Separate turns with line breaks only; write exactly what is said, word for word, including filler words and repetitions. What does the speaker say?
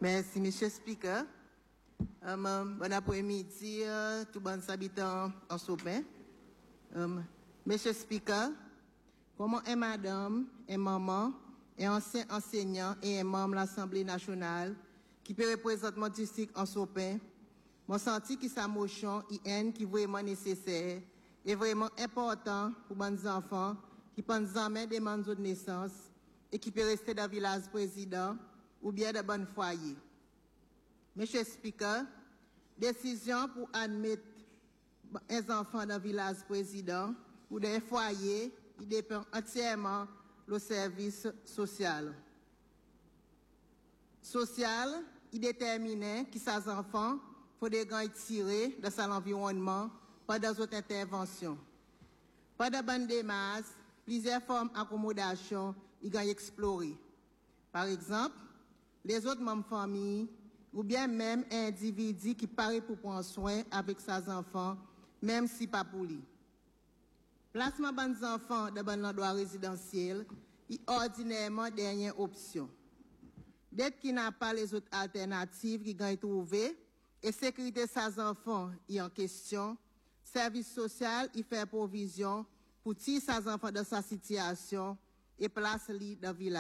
Merci, Monsieur le Speaker. Um, bon après-midi, uh, tous les habitants en Sopin. Um, Monsieur le Speaker, comment est madame, et maman, et ancien enseignant et un membre de l'Assemblée nationale qui peut représenter mon district en Sopin, mon senti que sa motion I N qui est vraiment nécessaire et vraiment important pour les enfants qui pensent jamais demande de naissance et qui peut rester dans le village président ou bien dans bon foyer. Monsieur le Speaker, décision pour admettre les enfants dans le village président ou dans un foyer, il dépend entièrement du service social. Social, il détermine qui ces enfants faut des grands tirer dans son environnement pendant d'autres interventions. Pendant bande de masse, plusieurs formes d'accommodation ils gagnent explorer. Par exemple, les autres membres de famille ou bien même un individu qui paraît pour prendre soin avec ses enfants, même si pas pour lui. Placement des enfants dans un endroit résidentiel est ordinairement dernière option. Dès qu'il n'a pas les autres alternatives qui gagnent trouver, et sécurité des enfants est en question, service social y fait provision pour tirer ses enfants dans sa situation et place-les dans le village.